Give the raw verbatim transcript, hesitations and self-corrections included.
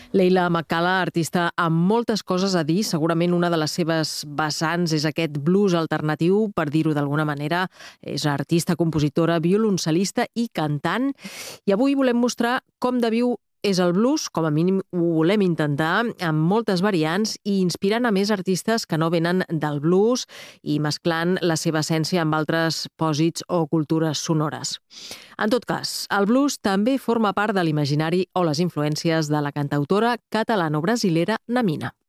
Leila McCalla, artista amb moltes coses a dir, segurament una de les seves vessants és aquest blues alternatiu, per dir-ho d'alguna manera. És artista, compositora, violoncel·lista i cantant. I avui volem mostrar com de viu és el blues, com a mínim ho volem intentar, amb moltes variants i inspirant a més artistes que no venen del blues i mesclant la seva essència amb altres pòsits o cultures sonores. En tot cas, el blues també forma part de l'imaginari o les influències de la cantautora catalano-brasilera Namina.